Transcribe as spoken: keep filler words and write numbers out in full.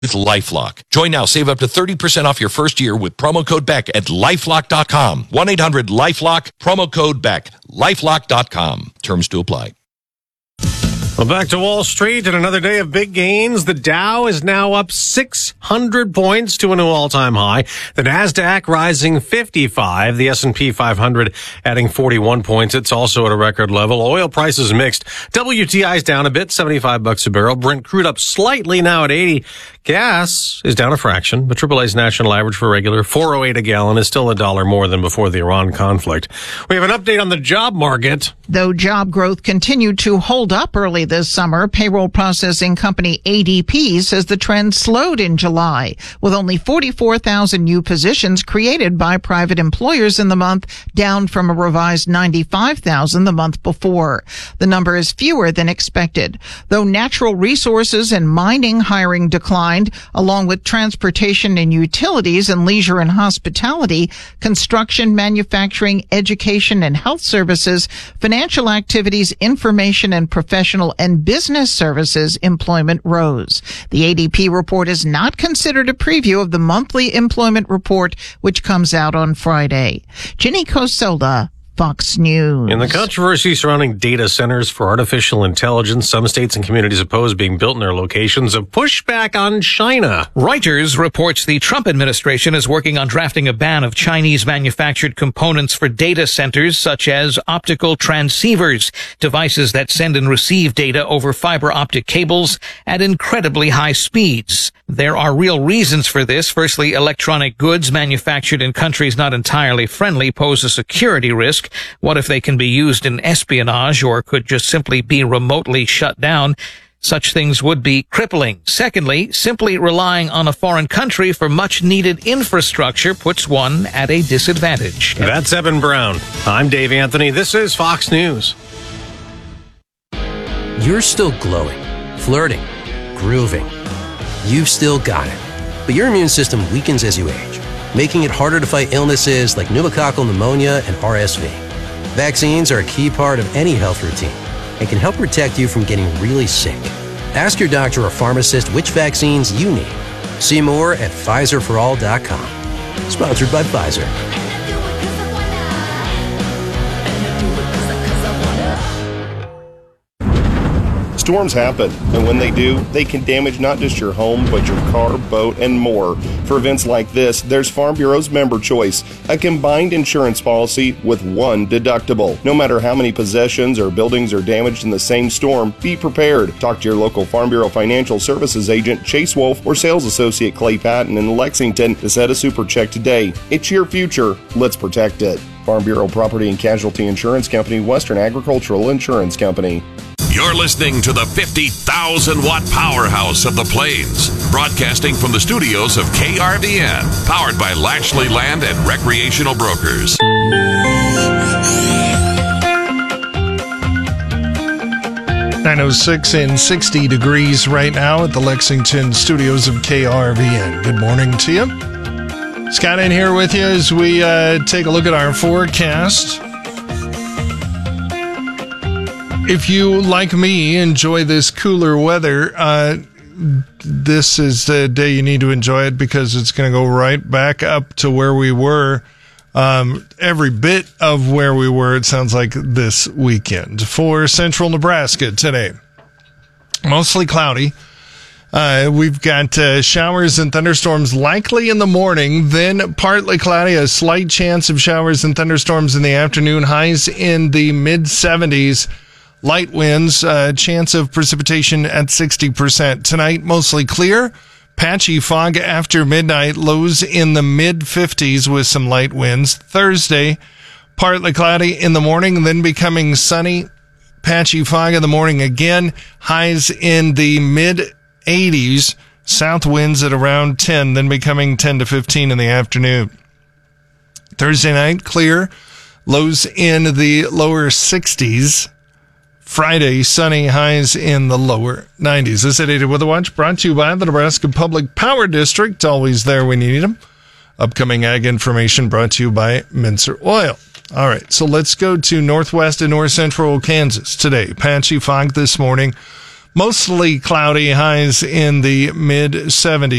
with LifeLock. Join now. Save up to thirty percent off your first year with promo code Beck at lifelock dot com. one eight hundred lifelock, promo code Beck. lifelock dot com. Terms to apply. Well, back to Wall Street and another day of big gains. The Dow is now up six hundred points to a new all-time high. The Nasdaq rising fifty-five. The S and P five hundred adding forty-one points. It's also at a record level. Oil prices mixed. W T I is down a bit, seventy-five bucks a barrel. Brent crude up slightly now at eighty. Gas is down a fraction, but triple A's national average for regular, four oh eight a gallon, is still a dollar more than before the Iran conflict. We have an update on the job market. Though job growth continued to hold up early this summer, payroll processing company A D P says the trend slowed in July, with only forty-four thousand new positions created by private employers in the month, down from a revised ninety-five thousand the month before. The number is fewer than expected. Though natural resources and mining hiring declined, along with transportation and utilities and leisure and hospitality, construction, manufacturing, education and health services, financial activities, information and professional and business services employment rose. The A D P report is not considered a preview of the monthly employment report, which comes out on Friday. Ginny Cosola, Fox News. In the controversy surrounding data centers for artificial intelligence, some states and communities oppose being built in their locations. A pushback on China. Reuters reports the Trump administration is working on drafting a ban of Chinese-manufactured components for data centers, such as optical transceivers, devices that send and receive data over fiber optic cables at incredibly high speeds. There are real reasons for this. Firstly, electronic goods manufactured in countries not entirely friendly pose a security risk. What if they can be used in espionage or could just simply be remotely shut down? Such things would be crippling. Secondly, simply relying on a foreign country for much-needed infrastructure puts one at a disadvantage. That's Evan Brown. I'm Dave Anthony. This is Fox News. You're still glowing, flirting, grooving. You've still got it. But your immune system weakens as you age, making it harder to fight illnesses like pneumococcal pneumonia and R S V. Vaccines are a key part of any health routine and can help protect you from getting really sick. Ask your doctor or pharmacist which vaccines you need. See more at Pfizer for all dot com. Sponsored by Pfizer. Storms happen, and when they do, they can damage not just your home, but your car, boat, and more. For events like this, there's Farm Bureau's Member Choice, a combined insurance policy with one deductible. No matter how many possessions or buildings are damaged in the same storm, be prepared. Talk to your local Farm Bureau Financial Services agent, Chase Wolf, or sales associate Clay Patton in Lexington to set a super check today. It's your future. Let's protect it. Farm Bureau Property and Casualty Insurance Company, Western Agricultural Insurance Company. You're listening to the fifty thousand watt powerhouse of the Plains, broadcasting from the studios of K R V N, powered by Lashley Land and Recreational Brokers. nine oh six and sixty degrees right now at the Lexington studios of K R V N. Good morning to you. Scott in here with you as we uh, take a look at our forecast. If you, like me, enjoy this cooler weather, uh, this is the day you need to enjoy it because it's going to go right back up to where we were, um, every bit of where we were, it sounds like, this weekend. For central Nebraska today, mostly cloudy. Uh, we've got uh, showers and thunderstorms likely in the morning, then partly cloudy, a slight chance of showers and thunderstorms in the afternoon, highs in the mid seventies. Light winds, uh, chance of precipitation at sixty percent. Tonight, mostly clear. Patchy fog after midnight, lows in the mid fifties with some light winds. Thursday, partly cloudy in the morning, then becoming sunny. Patchy fog in the morning again. Highs in the mid eighties. South winds at around ten, then becoming ten to fifteen in the afternoon. Thursday night, clear. Lows in the lower sixties. Friday, sunny, highs in the lower nineties. This is eighty Weather Watch brought to you by the Nebraska Public Power District. Always there when you need them. Upcoming ag information brought to you by Mincer Oil. All right, so let's go to northwest and north central Kansas today. Patchy fog this morning. mostly cloudy, highs in the mid seventies.